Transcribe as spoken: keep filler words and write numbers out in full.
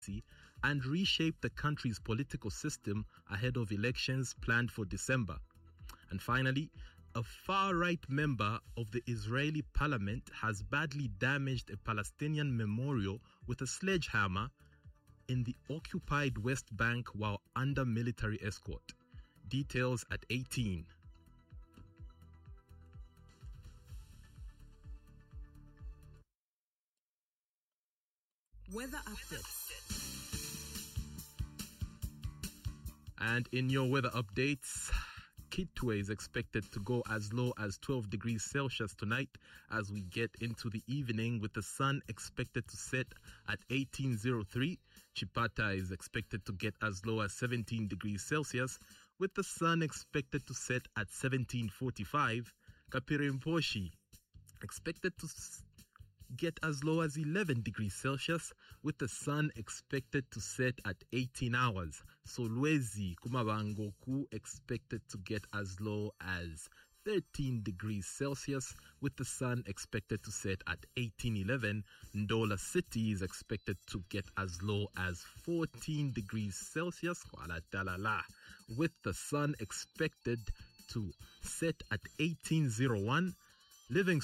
and reshape the country's political system ahead of elections planned for December. And finally, a far-right member of the Israeli parliament has badly damaged a Palestinian memorial with a sledgehammer in the occupied West Bank while under military escort. Details at eighteen. Weather updates. And in your weather updates, Kitwe is expected to go as low as twelve degrees Celsius tonight as we get into the evening, with the sun expected to set at eighteen oh three. Chipata is expected to get as low as seventeen degrees Celsius, with the sun expected to set at seventeen forty-five. Kapirimposhi expected to get as low as eleven degrees Celsius, with the sun expected to set at eighteen hours. Solwezi Kumabangoku expected to get as low as thirteen degrees Celsius, with the sun expected to set at eighteen eleven. Ndola City is expected to get as low as fourteen degrees Celsius, with the sun expected to set at eighteen oh one. Living